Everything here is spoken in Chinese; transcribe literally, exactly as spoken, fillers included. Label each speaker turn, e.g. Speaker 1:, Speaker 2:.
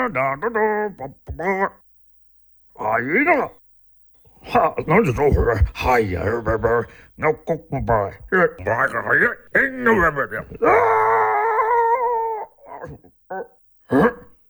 Speaker 1: 哎呀，哈，那就走会儿，哎呀，别别，那过过吧，这那个哎呀，哎，那别别别，啊，嗯。